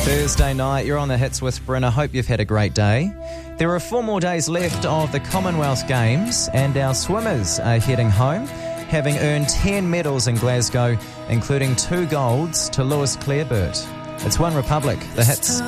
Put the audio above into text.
Thursday night, you're on the Hits with Brynn. Hope you've had a great day. There are 4 more days left of the Commonwealth Games, and our swimmers are heading home, having earned 10 medals in Glasgow, including 2 golds to Lewis Clareburt. It's One Republic, the Hits.